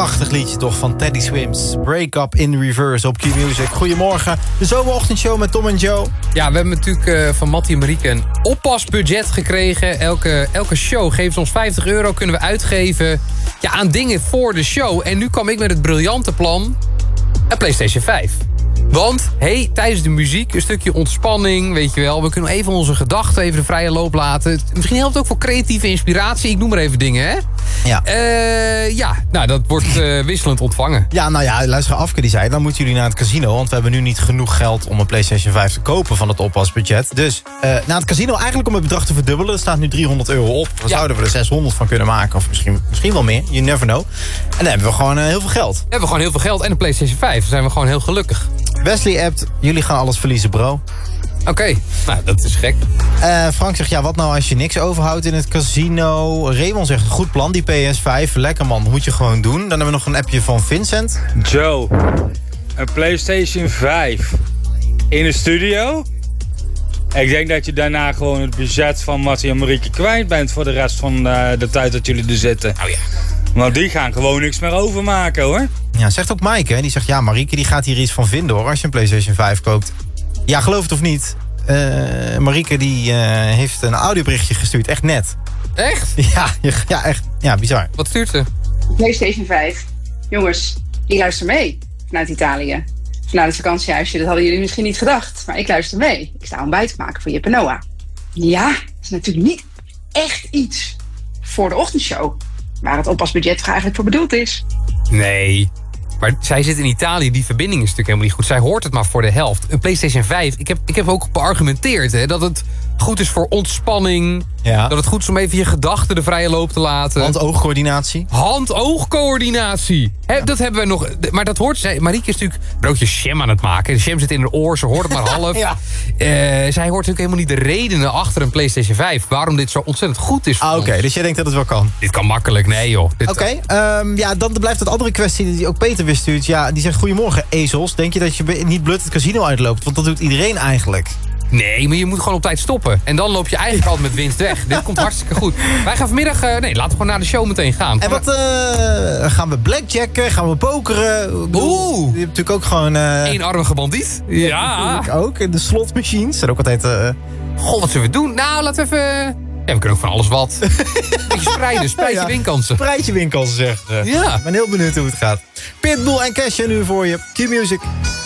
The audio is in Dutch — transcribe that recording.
Prachtig liedje toch van Teddy Swims. Break Up in Reverse op Q-Music. Goedemorgen, de zomerochtendshow met Tom en Joe. Ja, we hebben natuurlijk van Mattie en Marieke een oppasbudget gekregen. Elke show geeft ons €50. Kunnen we uitgeven aan dingen voor de show. En nu kwam ik met het briljante plan. Een PlayStation 5. Want, tijdens de muziek, een stukje ontspanning, weet je wel. We kunnen even onze gedachten even de vrije loop laten. Misschien helpt het ook voor creatieve inspiratie. Ik noem maar even dingen, hè? Ja. Dat wordt wisselend ontvangen. Ja, nou ja, luister, Afke die zei, dan moeten jullie naar het casino. Want we hebben nu niet genoeg geld om een PlayStation 5 te kopen van het oppasbudget. Dus naar het casino eigenlijk om het bedrag te verdubbelen. Er staat nu €300 op. Dan zouden we er 600 van kunnen maken. Of misschien wel meer, you never know. En dan hebben we gewoon heel veel geld. We hebben gewoon heel veel geld en een PlayStation 5. Dan zijn we gewoon heel gelukkig. Wesley appt, jullie gaan alles verliezen, bro. Oké, nou, dat is gek. Frank zegt, ja, wat nou als je niks overhoudt in het casino? Raymond zegt, goed plan, die PS5. Lekker man, moet je gewoon doen. Dan hebben we nog een appje van Vincent. Joe, een PlayStation 5 in de studio? Ik denk dat je daarna gewoon het budget van Mattie en Marieke kwijt bent... voor de rest van de tijd dat jullie er zitten. Oh ja. Want die gaan gewoon niks meer overmaken, hoor. Ja, zegt ook Maaike, hè? Die zegt, ja, Marieke die gaat hier iets van vinden, hoor... als je een PlayStation 5 koopt. Ja, geloof het of niet. Marieke die heeft een audioberichtje gestuurd, echt net. Echt? Ja, echt. Ja, bizar. Wat stuurt ze? PlayStation 5. Jongens, ik luister mee vanuit Italië. Vanuit het vakantiehuisje, dat hadden jullie misschien niet gedacht. Maar ik luister mee. Ik sta ontbijt te maken voor Jip en Noah. Ja, dat is natuurlijk niet echt iets voor de ochtendshow. Waar het oppasbudget eigenlijk voor bedoeld is. Nee. Maar zij zit in Italië, die verbinding is natuurlijk helemaal niet goed. Zij hoort het maar voor de helft. Een PlayStation 5, ik heb ook beargumenteerd... Hè, dat het goed is voor ontspanning. Ja. Dat het goed is om even je gedachten de vrije loop te laten. Hand-oogcoördinatie. Hand-oogcoördinatie. Ja. Dat hebben we nog... Maar dat hoort zij. Marieke is natuurlijk broodjes jam aan het maken. De jam zit in haar oor, ze hoort het maar half. Ja. Zij hoort natuurlijk helemaal niet de redenen achter een PlayStation 5. Waarom dit zo ontzettend goed is voor Oké, ons. dus jij denkt dat het wel kan? Dit kan makkelijk, nee joh. Oké, dan blijft dat andere kwestie die ook Peter weer stuurt. Ja, die zegt, goedemorgen ezels. Denk je dat je niet blut het casino uitloopt? Want dat doet iedereen eigenlijk. Nee, maar je moet gewoon op tijd stoppen. En dan loop je eigenlijk altijd met winst weg. Dit komt hartstikke goed. Wij gaan vanmiddag... laten we gewoon naar de show meteen gaan. En wat gaan we blackjacken? Gaan we pokeren? Je hebt natuurlijk ook gewoon... Eenarmige bandiet. Ja. Ook. En de slotmachines zijn ook altijd... Goh, wat zullen we doen? Nou, laten we even... Ja, we kunnen ook van alles wat. Beetje spreidje winkansen. Spreidje winkansen, zegt. Ja. Ik ben heel benieuwd hoe het gaat. Pitbull en Kesha nu voor je. Q-Music.